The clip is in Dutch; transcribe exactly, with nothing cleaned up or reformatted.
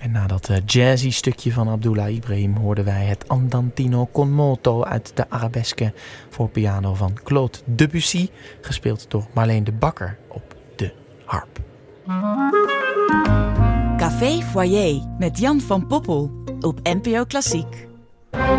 En na dat uh, jazzy stukje van Abdullah Ibrahim hoorden wij het Andantino con moto uit de Arabesque voor piano van Claude Debussy, gespeeld door Marleen de Bakker op de harp. Café Foyer met Jan van Poppel op N P O Klassiek.